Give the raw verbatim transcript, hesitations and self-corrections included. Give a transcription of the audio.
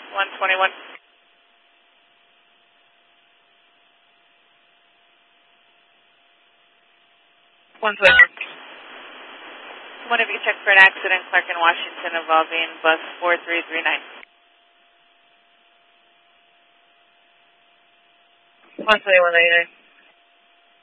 one twenty-one. one twenty-one. One of you check for an accident, Clark and Washington, involving bus four three three nine. one twenty-one ninety-nine.